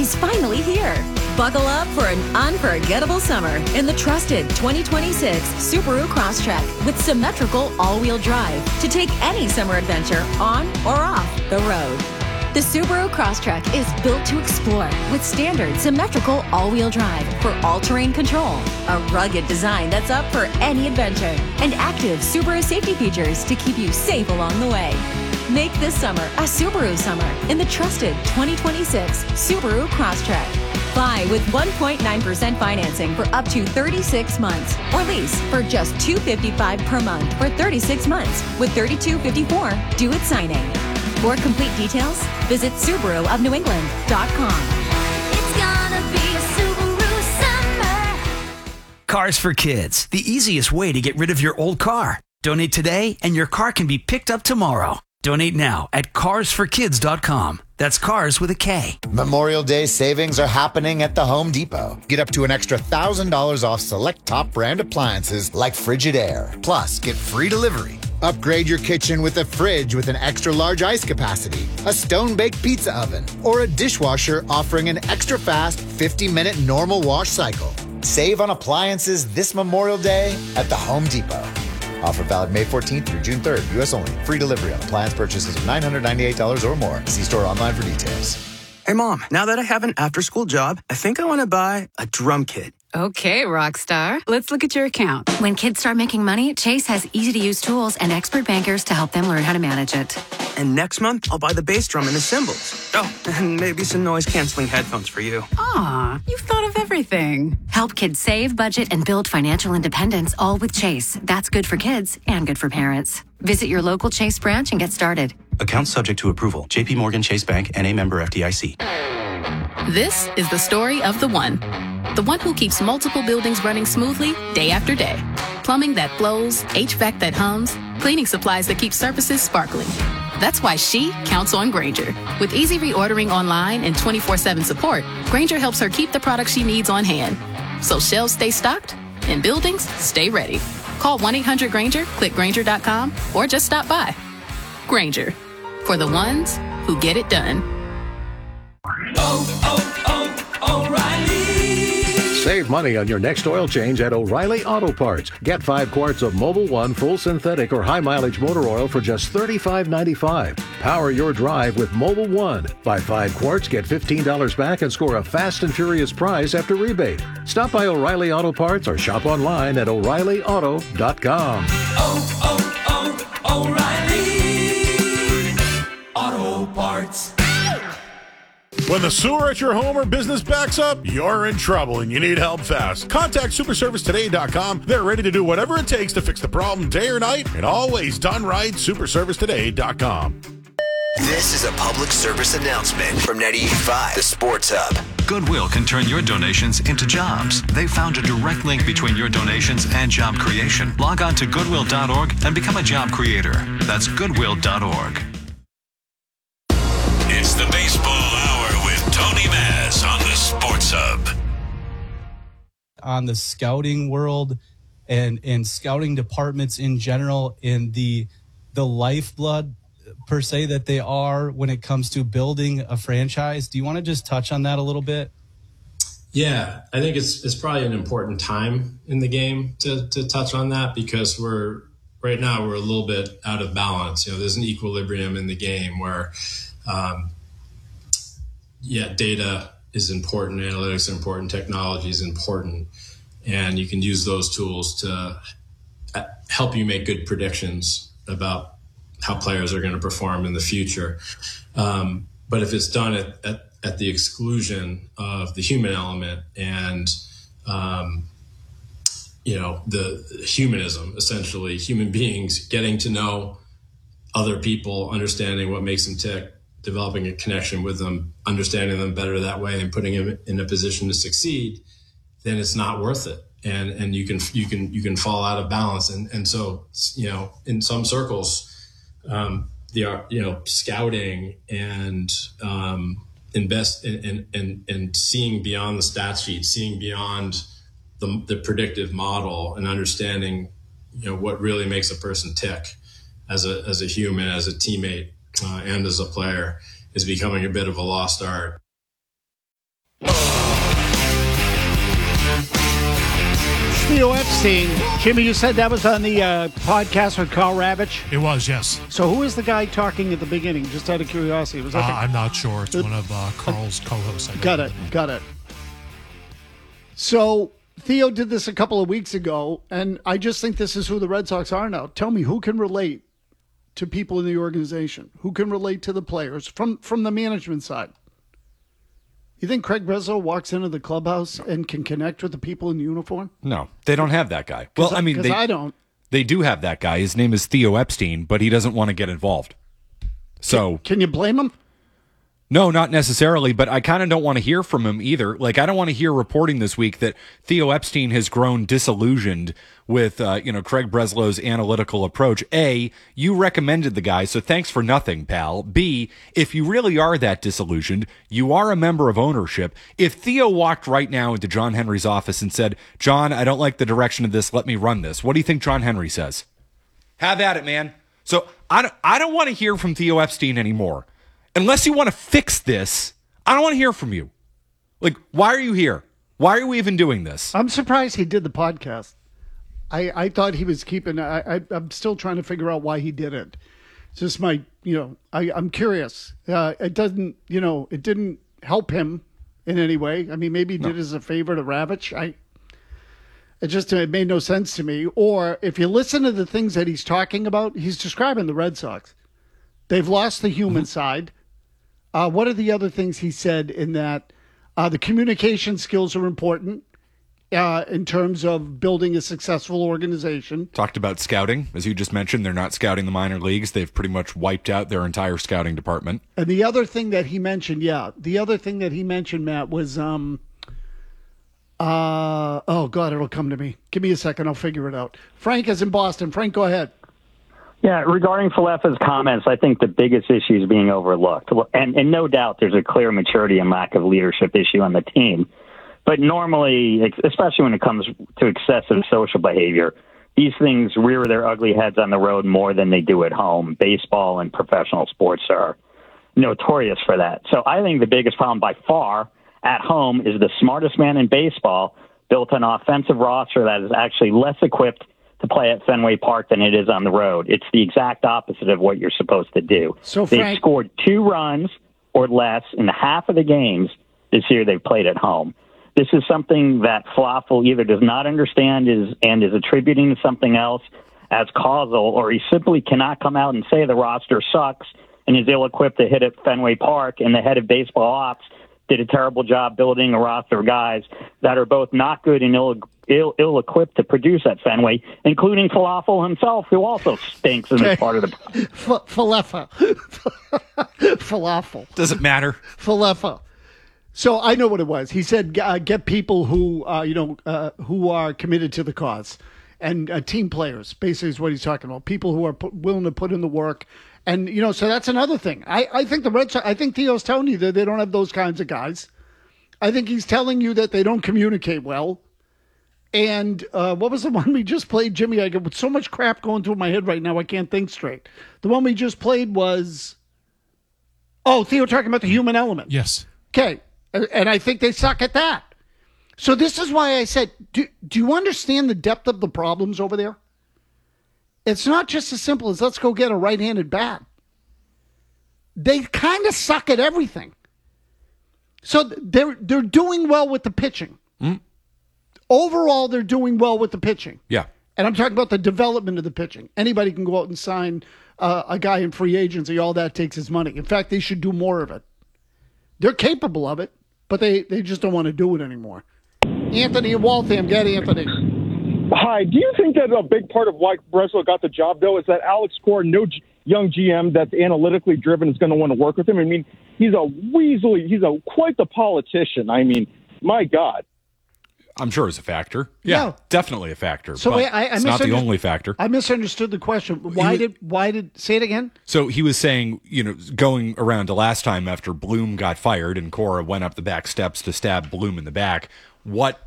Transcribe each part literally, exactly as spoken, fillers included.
is finally here. Buckle up for an unforgettable summer in the trusted twenty twenty-six Subaru Crosstrek with symmetrical all-wheel drive to take any summer adventure on or off the road. The Subaru Crosstrek is built to explore with standard symmetrical all-wheel drive for all-terrain control, a rugged design that's up for any adventure, and active Subaru safety features to keep you safe along the way. Make this summer a Subaru summer in the trusted twenty twenty-six Subaru Crosstrek. Buy with one point nine percent financing for up to thirty-six months, or lease for just two hundred fifty-five dollars per month for thirty-six months with thirty-two fifty-four due at signing. For complete details, visit Subaru of New England dot com. It's gonna be a Subaru summer. Cars for Kids, the easiest way to get rid of your old car. Donate today and your car can be picked up tomorrow. Donate now at cars for kids dot com. That's cars with a K. Memorial Day savings are happening at the Home Depot. Get up to an extra one thousand dollars off select top brand appliances like Frigidaire. Plus, get free delivery. Upgrade your kitchen with a fridge with an extra large ice capacity, a stone-baked pizza oven, or a dishwasher offering an extra fast fifty minute normal wash cycle. Save on appliances this Memorial Day at the Home Depot. Offer valid May fourteenth through June third. U S only. Free delivery on appliance purchases of nine hundred ninety-eight dollars or more. See store online for details. Hey, Mom, now that I have an after-school job, I think I want to buy a drum kit. Okay, Rockstar. Let's look at your account. When kids start making money, Chase has easy-to-use tools and expert bankers to help them learn how to manage it. And next month, I'll buy the bass drum and the cymbals. Oh, and maybe some noise-canceling headphones for you. Aw, you've thought of everything. Help kids save, budget, and build financial independence, all with Chase. That's good for kids and good for parents. Visit your local Chase branch and get started. Account subject to approval. J P Morgan Chase Bank, N A member F D I C. This is the story of the one. The one who keeps multiple buildings running smoothly day after day. Plumbing that flows, H V A C that hums, cleaning supplies that keep surfaces sparkling. That's why she counts on Grainger. With easy reordering online and twenty-four seven support, Grainger helps her keep the products she needs on hand. So shelves stay stocked and buildings stay ready. Call one eight hundred Grainger, click Grainger dot com, or just stop by. Grainger, for the ones who get it done. Oh, oh, oh, O'Reilly. Save money on your next oil change at O'Reilly Auto Parts. Get five quarts of Mobil one full synthetic or high mileage motor oil for just thirty-five ninety-five. Power your drive with Mobil one. Buy five quarts, get fifteen dollars back, and score a fast and furious prize after rebate. Stop by O'Reilly Auto Parts or shop online at O'Reilly Auto dot com. Oh, oh, oh, O'Reilly Auto Parts. When the sewer at your home or business backs up, you're in trouble and you need help fast. Contact super service today dot com. They're ready to do whatever it takes to fix the problem day or night, and always done right. super service today dot com. This is a public service announcement from ninety-eight point five, the Sports Hub. Goodwill can turn your donations into jobs. They found a direct link between your donations and job creation. Log on to goodwill dot org and become a job creator. That's goodwill dot org. It's the Baseball Hour with Tony Maz on the Sports Hub. On the scouting world and, and scouting departments in general, and the the lifeblood per se that they are when it comes to building a franchise. Do you want to just touch on that a little bit? Yeah, I think it's it's probably an important time in the game to to touch on that, because we're right now we're a little bit out of balance. You know, there's an equilibrium in the game where Um, yeah, data is important, analytics are important, technology is important, and you can use those tools to help you make good predictions about how players are going to perform in the future. Um, but if it's done at, at, at the exclusion of the human element and, um, you know, the humanism, essentially, human beings getting to know other people, understanding what makes them tick, developing a connection with them, understanding them better that way, and putting them in a position to succeed, then it's not worth it. And and you can you can you can fall out of balance. And and so, you know, in some circles, um, the you know scouting and um, invest in and and and seeing beyond the stat sheet, seeing beyond the the predictive model, and understanding, you know, what really makes a person tick as a as a human, as a teammate, uh, and as a player, is becoming a bit of a lost art. Theo Epstein. Jimmy, you said that was on the uh, podcast with Carl Ravitch? It was, yes. So who is the guy talking at the beginning, just out of curiosity? Was that uh, the- I'm not sure. It's one of uh, Carl's co-hosts. I Got it, got it. So Theo did this a couple of weeks ago, and I just think this is who the Red Sox are now. Tell me, who can relate to people in the organization? Who can relate to the players from, from the management side? You think Craig Breslow walks into the clubhouse and can connect with the people in uniform? No, they don't have that guy. Well, I mean, because they, I don't. They do have that guy. His name is Theo Epstein, but he doesn't want to get involved. So Can you blame him? no, not necessarily, but I kind of don't want to hear from him either. Like, I don't want to hear reporting this week that Theo Epstein has grown disillusioned with, uh, you know, Craig Breslow's analytical approach. A, you recommended the guy, so thanks for nothing, pal. B, if you really are that disillusioned, you are a member of ownership. If Theo walked right now into John Henry's office and said, John, I don't like the direction of this, let me run this, what do you think John Henry says? Have at it, man. So I don't, I don't want to hear from Theo Epstein anymore. Unless you want to fix this, I don't want to hear from you. Like, why are you here? Why are we even doing this? I'm surprised he did the podcast. I, I thought he was keeping. I, I I'm still trying to figure out why he did it. It's just my, you know, I I'm curious. Uh, it doesn't, you know, it didn't help him in any way. I mean, maybe he No. did it as a favor to Ravitch. I. It just it made no sense to me. Or if you listen to the things that he's talking about, he's describing the Red Sox. They've lost the human side. Uh, what are the other things he said in that? Uh, the communication skills are important uh, in terms of building a successful organization. Talked about scouting. As you just mentioned, they're not scouting the minor leagues. They've pretty much wiped out their entire scouting department. And the other thing that he mentioned, yeah, the other thing that he mentioned, Matt, was, um, uh, oh, God, it'll come to me. Give me a second. I'll figure it out. Frank is in Boston. Frank, go ahead. Yeah, regarding Falefa's comments, I think the biggest issue is being overlooked. And, and no doubt there's a clear maturity and lack of leadership issue on the team. But normally, especially when it comes to excessive social behavior, these things rear their ugly heads on the road more than they do at home. Baseball and professional sports are notorious for that. So I think the biggest problem by far at home is the smartest man in baseball built an offensive roster that is actually less equipped to play at Fenway Park than it is on the road. It's the exact opposite of what you're supposed to do. So they've Frank- scored two runs or less in half of the games this year they've played at home. This is something that Falafel either does not understand is and is attributing to something else as causal, or he simply cannot come out and say the roster sucks and is ill-equipped to hit at Fenway Park, and the head of baseball ops did a terrible job building a roster of guys that are both not good and ill, ill, ill-equipped to produce at Fenway, including Falafel himself, who also stinks in this part of the... F- Falefa. Falafel. Doesn't matter. Falefa. So I know what it was. He said, uh, get people who, uh, you know, uh, who are committed to the cause, and uh, team players, basically is what he's talking about. People who are put, willing to put in the work. And, you know, so that's another thing. I, I think the Red Sox, I think Theo's telling you that they don't have those kinds of guys. I think he's telling you that they don't communicate well. And uh, what was the one we just played, Jimmy? I get with so much crap going through my head right now, I can't think straight. The one we just played was, oh, Theo talking about the human element. Yes. Okay. And I think they suck at that. So this is why I said, do, do you understand the depth of the problems over there? It's not just as simple as let's go get a right-handed bat. They kind of suck at everything. So they're they're doing well with the pitching. Mm. Overall, they're doing well with the pitching. Yeah. And I'm talking about the development of the pitching. Anybody can go out and sign uh, a guy in free agency. All that takes is money. In fact, they should do more of it. They're capable of it, but they, they just don't want to do it anymore. Anthony in Waltham. Get Anthony. Hi. Do you think that a big part of why Breslow got the job, though, is that Alex Cora, no G- young G M that's analytically driven, is going to want to work with him? I mean, he's a weaselly, he's a quite the politician. I mean, my God. I'm sure it's a factor. Yeah, Yeah. definitely a factor. So but wait, I, I it's not the misunderstood- only factor. I misunderstood the question. Why did why did say it again? So he was saying, you know, going around to last time after Bloom got fired and Cora went up the back steps to stab Bloom in the back, what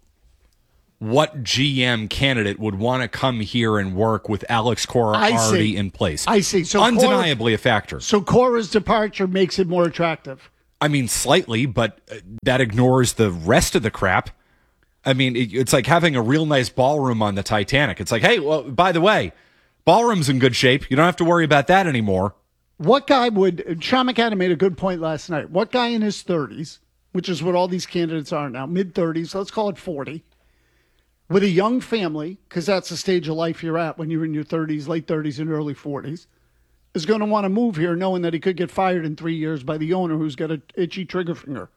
what G M candidate would want to come here and work with Alex Cora I already see. in place? I see. So undeniably a factor. So Cora's departure makes it more attractive. I mean, slightly, but uh, that ignores the rest of the crap. I mean, it, it's like having a real nice ballroom on the Titanic. It's like, hey, well, by the way, ballroom's in good shape. You don't have to worry about that anymore. What guy would, Sean McAdam made a good point last night. What guy in his thirties, which is what all these candidates are now, mid-thirties, let's call it forty, with a young family, because that's the stage of life you're at when you're in your thirties, late thirties and early forties, is going to want to move here knowing that he could get fired in three years by the owner who's got an itchy trigger finger.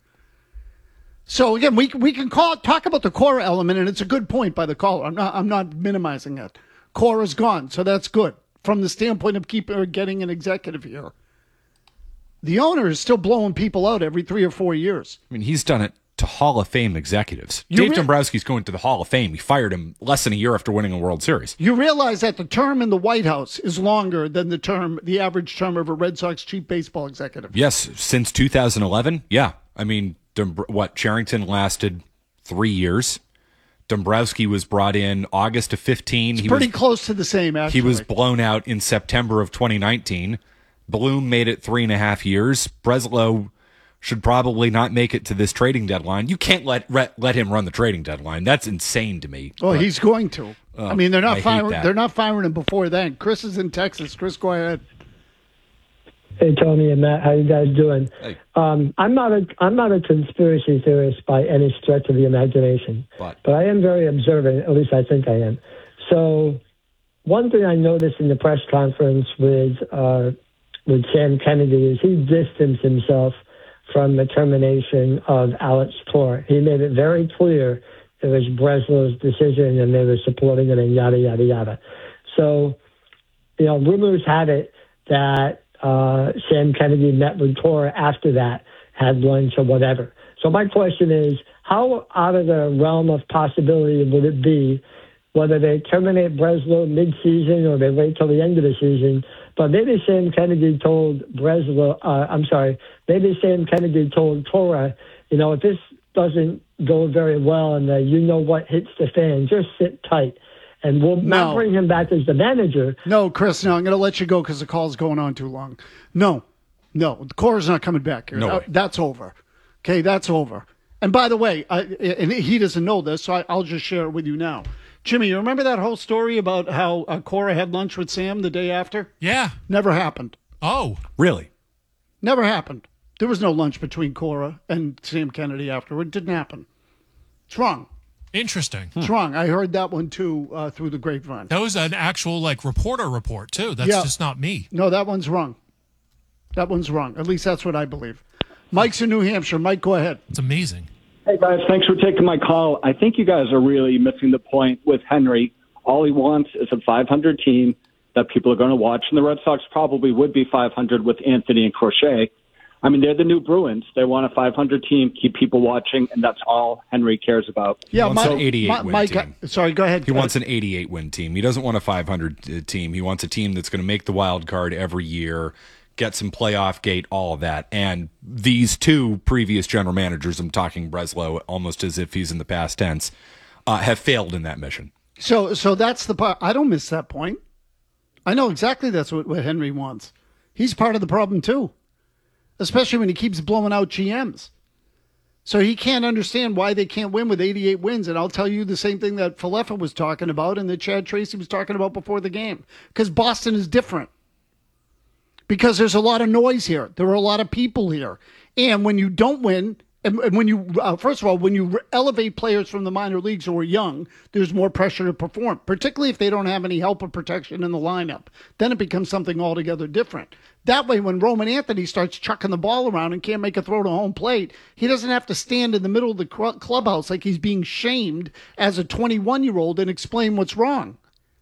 So again, we we can call talk about the Cora element, and it's a good point by the caller. I'm not I'm not minimizing it. Cora's gone, so that's good from the standpoint of keeping or getting an executive here. The owner is still blowing people out every three or four years. I mean, he's done it to Hall of Fame executives. You Dave re- Dombrowski's going to the Hall of Fame. He fired him less than a year after winning a World Series. You realize that the term in the White House is longer than the term, the average term of a Red Sox chief baseball executive. Yes, since two thousand eleven. Yeah, I mean, Dombr- what Charrington lasted three years. Dombrowski was brought in August of fifteen. It's he pretty was, close to the same, actually. He was blown out in September of twenty nineteen. Bloom made it three and a half years. Breslow should probably not make it to this trading deadline. You can't let let, let him run the trading deadline. That's insane to me. Oh, but, he's going to. uh, I mean, they're not I hate firing. that. They're not firing him before then. Chris is in Texas. Chris, go ahead. Hey, Tony and Matt, how you guys doing? Hey. Um, I'm not a I'm not a conspiracy theorist by any stretch of the imagination, but. but I am very observant. At least I think I am. So, one thing I noticed in the press conference with uh, with Sam Kennedy is he distanced himself from the termination of Alex Cora. He made it very clear it was Breslow's decision, and they were supporting it, and yada yada yada. So, you know, rumors had it that. Uh, Sam Kennedy met with Cora after that, had lunch or whatever. So my question is, how out of the realm of possibility would it be whether they terminate Breslow mid-season or they wait till the end of the season? But maybe Sam Kennedy told Breslow, uh, I'm sorry, maybe Sam Kennedy told Cora, you know, if this doesn't go very well and uh, you know what hits the fan, just sit tight. And we'll No. not bring him back as the manager. No, Chris, no, I'm going to let you go because the call's going on too long. No, no, the Cora's not coming back here. No That- way. that's over. Okay, that's over. And by the way, I, and he doesn't know this, so I, I'll just share it with you now. Jimmy, you remember that whole story about how uh, Cora had lunch with Sam the day after? Yeah. Never happened. Oh. Really? Never happened. There was no lunch between Cora and Sam Kennedy afterward. It didn't happen. It's wrong. Interesting. It's wrong. I heard that one too uh, through the grapevine. That was an actual like reporter report too. That's Yeah. just not me. No, that one's wrong. That one's wrong. At least that's what I believe. Mike's in New Hampshire. Mike, go ahead. It's amazing. Hey, guys, thanks for taking my call. I think you guys are really missing the point with Henry. All he wants is a five hundred team that people are going to watch, and the Red Sox probably would be five hundred with Anthony and Crochet. I mean, they're the new Bruins. They want a five hundred team, keep people watching, and that's all Henry cares about. He wants an eighty-eight my- win Mike, team. uh, sorry, go ahead. He wants an eighty-eight win team. He doesn't want a five hundred team. He wants a team that's going to make the wild card every year, get some playoff gate, all of that. And these two previous general managers, I'm talking Breslow almost as if he's in the past tense, uh, have failed in that mission. So, so that's the part. I don't miss that point. I know exactly that's what, what Henry wants. He's part of the problem too, especially when he keeps blowing out G Ms. So he can't understand why they can't win with eighty-eight wins. And I'll tell you the same thing that Falefa was talking about and that Chad Tracy was talking about before the game. Because Boston is different. Because there's a lot of noise here. There are a lot of people here. And when you don't win, and, and when you, uh, first of all, when you re- elevate players from the minor leagues who are young, there's more pressure to perform, particularly if they don't have any help or protection in the lineup. Then it becomes something altogether different. That way, when Roman Anthony starts chucking the ball around and can't make a throw to home plate, he doesn't have to stand in the middle of the cl- clubhouse like he's being shamed as a twenty-one-year-old and explain what's wrong.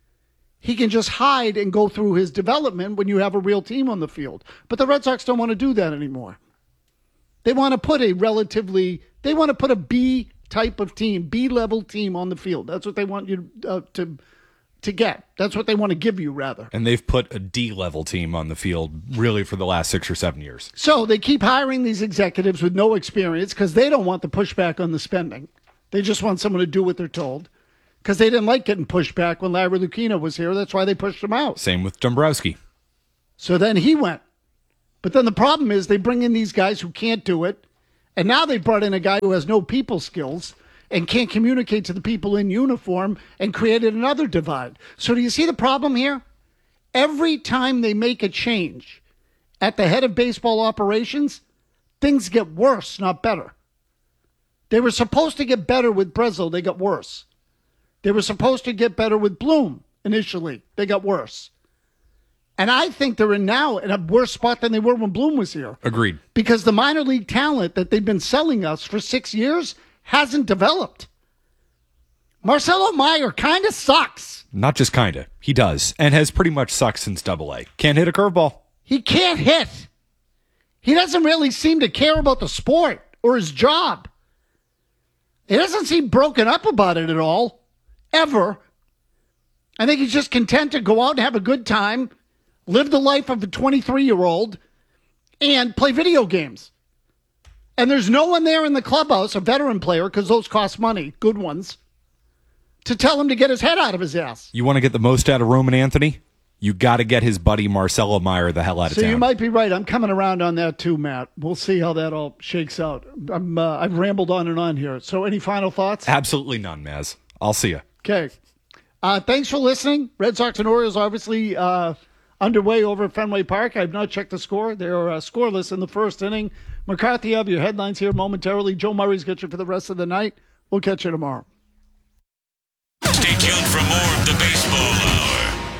He can just hide and go through his development when you have a real team on the field. But the Red Sox don't want to do that anymore. They want to put a relatively, they want to put a B type of team, B level team on the field. That's what they want you uh, to to get. That's what they want to give you, rather. And they've put a D-level team on the field really for the last six or seven years. So they keep hiring these executives with no experience because they don't want the pushback on the spending. They just want someone to do what they're told because they didn't like getting pushed back when Larry Lucchino was here. That's why they pushed him out. Same with Dombrowski. So then he went. But then the problem is they bring in these guys who can't do it. And now they brought in a guy who has no people skills. and can't communicate to the people in uniform and created another divide. So do you see the problem here? Every time they make a change at the head of baseball operations, things get worse, not better. They were supposed to get better with Breslow. They got worse. They were supposed to get better with Bloom initially. They got worse. And I think they're in now in a worse spot than they were when Bloom was here. Agreed. Because the minor league talent that they've been selling us for six years hasn't developed. Marcelo Meyer kind of sucks. Not just kind of. He does. And has pretty much sucked since double A. Can't hit a curveball. He can't hit. He doesn't really seem to care about the sport or his job. He doesn't seem broken up about it at all. Ever. I think he's just content to go out and have a good time, live the life of a twenty-three-year-old, and play video games. And there's no one there in the clubhouse, a veteran player, because those cost money, good ones, to tell him to get his head out of his ass. You want to get the most out of Roman Anthony? You got to get his buddy Marcelo Meyer the hell out of so town. So you might be right. I'm coming around on that too, Matt. We'll see how that all shakes out. I'm, uh, I've rambled on and on here. So any final thoughts? Absolutely none, Maz. I'll see you. Okay. Uh, thanks for listening. Red Sox and Orioles obviously uh, underway over at Fenway Park. I've not checked the score. They're uh, scoreless in the first inning. McCarthy, have your headlines here momentarily. Joe Murray's got you for the rest of the night. We'll catch you tomorrow. Stay tuned for more of the Baseball Hour.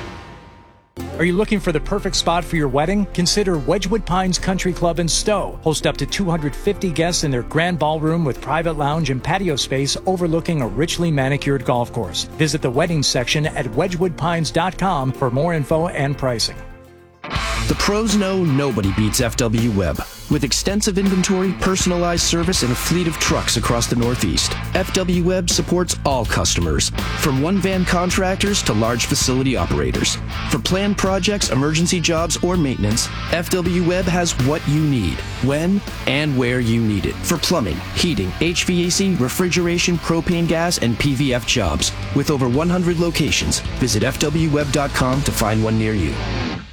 Are you looking for the perfect spot for your wedding? Consider Wedgwood Pines Country Club in Stowe. Host up to two hundred fifty guests in their grand ballroom with private lounge and patio space overlooking a richly manicured golf course. Visit the weddings section at wedgwood pines dot com for more info and pricing. The pros know nobody beats F W Web. With extensive inventory, personalized service, and a fleet of trucks across the Northeast, F W Web supports all customers, from one-van contractors to large facility operators. For planned projects, emergency jobs, or maintenance, F W Web has what you need, when and where you need it. For plumbing, heating, H V A C, refrigeration, propane gas, and P V F jobs. With over one hundred locations, visit F W web dot com to find one near you.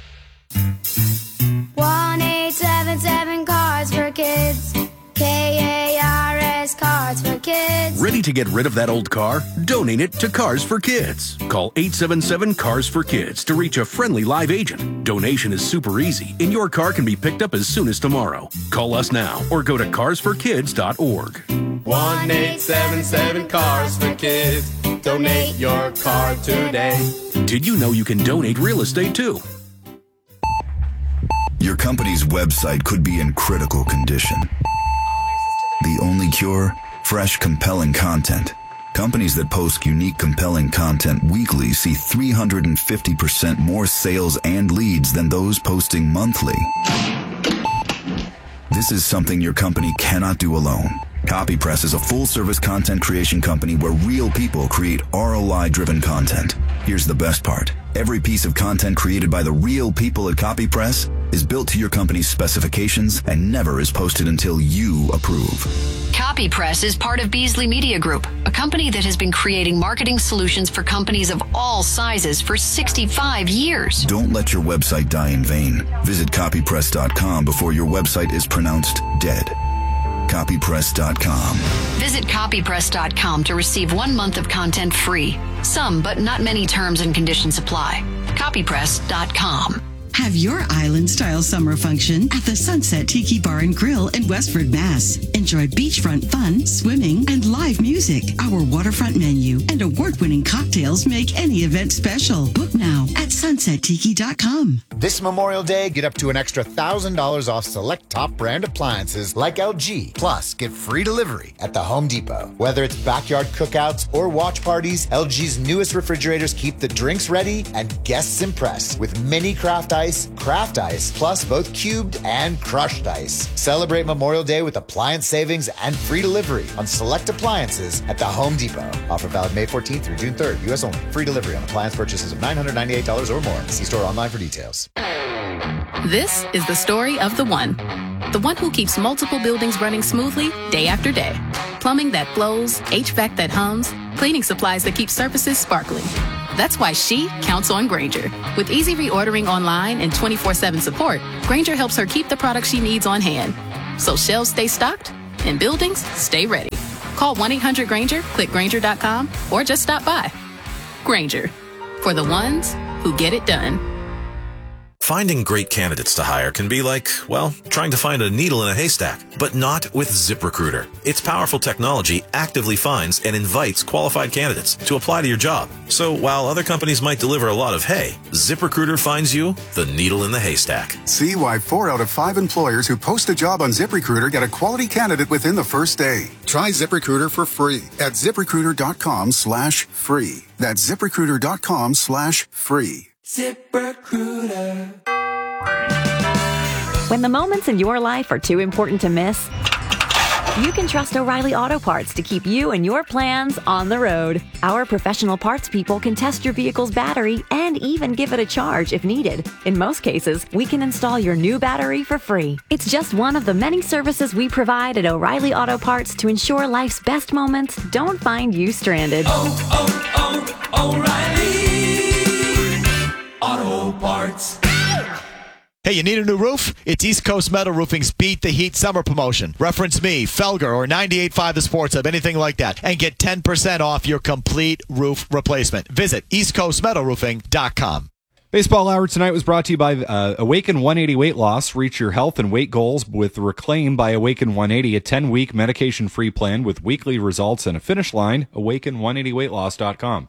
one eight seven seven Cars for Kids. K A R S Cars for Kids. Ready to get rid of that old car? Donate it to Cars for Kids. Call eight seven seven Cars for Kids to reach a friendly live agent. Donation is super easy, and your car can be picked up as soon as tomorrow. Call us now or go to cars for kids dot org. one eight seven seven Cars for Kids. Donate your car today. Did you know you can donate real estate too? Your company's website could be in critical condition. The only cure? Fresh, compelling content. Companies that post unique, compelling content weekly see three hundred fifty percent more sales and leads than those posting monthly. This is something your company cannot do alone. CopyPress is a full-service content creation company where real people create R O I-driven content. Here's the best part. Every piece of content created by the real people at CopyPress is built to your company's specifications and never is posted until you approve. CopyPress is part of Beasley Media Group, a company that has been creating marketing solutions for companies of all sizes for sixty-five years. Don't let your website die in vain. Visit copypress dot com before your website is pronounced dead. copypress dot com. Visit copypress dot com to receive one month of content free. Some, but not many terms and conditions apply. copypress dot com. Have your island-style summer function at the Sunset Tiki Bar and Grill in Westford, Mass. Enjoy beachfront fun, swimming, and live music. Our waterfront menu and award-winning cocktails make any event special. Book now at sunset tiki dot com. This Memorial Day, get up to an extra one thousand dollars off select top brand appliances like L G. Plus, get free delivery at the Home Depot. Whether it's backyard cookouts or watch parties, L G's newest refrigerators keep the drinks ready and guests impressed with mini craft ice, craft ice, plus both cubed and crushed ice. Celebrate Memorial Day with appliance savings and free delivery on select appliances at the Home Depot. Offer valid May fourteenth through June third. U S only. Free delivery on appliance purchases of nine hundred ninety-eight dollars or more. See store online for details. This is the story of the one. The one who keeps multiple buildings running smoothly day after day. Plumbing that flows, H V A C that hums, cleaning supplies that keep surfaces sparkling. That's why she counts on Grainger. With easy reordering online and twenty-four seven support, Grainger helps her keep the products she needs on hand. So shelves stay stocked and buildings stay ready. Call one eight hundred Granger, click Granger dot com, or just stop by. Granger, for the ones who get it done. Finding great candidates to hire can be like, well, trying to find a needle in a haystack, but not with ZipRecruiter. Its powerful technology actively finds and invites qualified candidates to apply to your job. So while other companies might deliver a lot of hay, ZipRecruiter finds you the needle in the haystack. See why four out of five employers who post a job on ZipRecruiter get a quality candidate within the first day. Try ZipRecruiter for free at ZipRecruiter.com slash free. That's ZipRecruiter.com slash free. ZipRecruiter. When the moments in your life are too important to miss, you can trust O'Reilly Auto Parts to keep you and your plans on the road. Our professional parts people can test your vehicle's battery and even give it a charge if needed. In most cases, we can install your new battery for free. It's just one of the many services we provide at O'Reilly Auto Parts to ensure life's best moments don't find you stranded. Oh, oh, oh, O'Reilly Auto Parts. Hey, you need a new roof? It's East Coast Metal Roofing's Beat the Heat summer promotion. Reference me, Felger, or ninety-eight point five The Sports Hub, anything like that, and get ten percent off your complete roof replacement. Visit east coast metal roofing dot com. Baseball Hour tonight was brought to you by uh, Awaken one eighty Weight Loss. Reach your health and weight goals with Reclaim by Awaken one eighty, a ten-week medication-free plan with weekly results and a finish line. awaken one eighty weight loss dot com.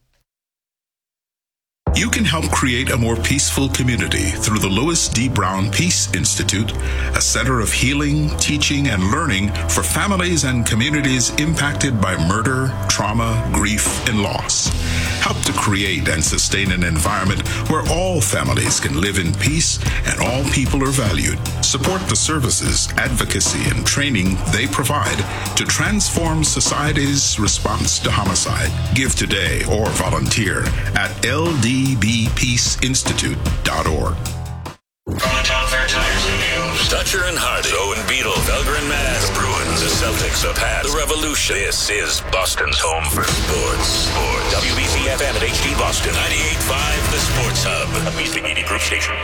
You can help create a more peaceful community through the Louis D. Brown Peace Institute, a center of healing, teaching, and learning for families and communities impacted by murder, trauma, grief, and loss. Help to create and sustain an environment where all families can live in peace and all people are valued. Support the services, advocacy, and training they provide to transform society's response to homicide. Give today or volunteer at L D b peace institute dot org. From the Town Fair Tires and News. Dutcher and Hardy. Owen Beetle. Felger and Maz. The Bruins. The Celtics. The Pats. The Revolution. This is Boston's home for sports. Sports. W B C F M at H D Boston. ninety-eight point five The Sports Hub. A Beasley Media Group station.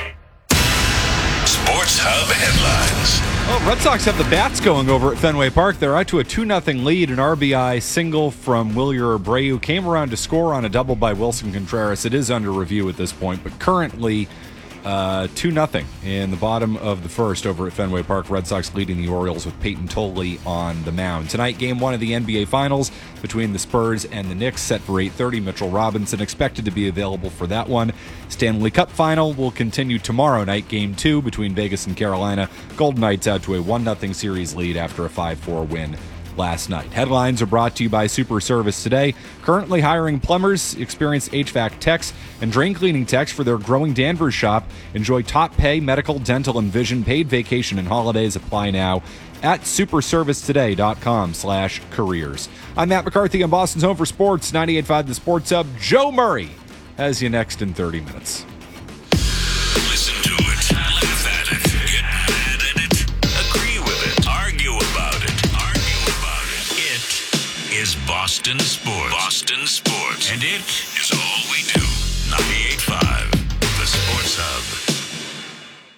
Sports Hub headlines. Well, Red Sox have the bats going over at Fenway Park. They're out to a two nothing lead. An R B I single from Wilyer Abreu came around to score on a double by Wilson Contreras. It is under review at this point, but currently uh, two nothing in the bottom of the first over at Fenway Park. Red Sox leading the Orioles with Peyton Tolley on the mound. Tonight, game one of the N B A Finals between the Spurs and the Knicks, set for eight thirty. Mitchell Robinson expected to be available for that one. Stanley Cup Final will continue tomorrow night. Game two between Vegas and Carolina. Golden Knights out to a one nothing series lead after a five four win last night. Headlines are brought to you by Super Service Today. Currently hiring plumbers, experienced H V A C techs, and drain cleaning techs for their growing Danvers shop. Enjoy top pay, medical, dental, and vision. Paid vacation and holidays apply now at superservicetoday.com slash careers. I'm Matt McCarthy on Boston's Home for Sports, ninety-eight point five The Sports Hub. Joe Murray has you next in thirty minutes. Listen to it, laugh at it, get mad at it, agree with it, argue about it, argue about it. It is Boston Sports. Boston Sports. And it is all we do. ninety-eight point five The Sports Hub.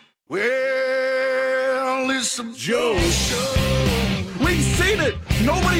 Well, it's some Joe show. We've seen it. Nobody